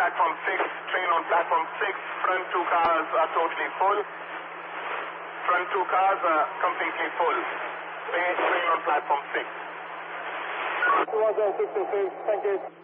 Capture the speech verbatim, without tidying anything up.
platform six, train on platform six. Front two cars are totally full. Front two cars are completely full. Train on platform six. two one zero six two six, thank you.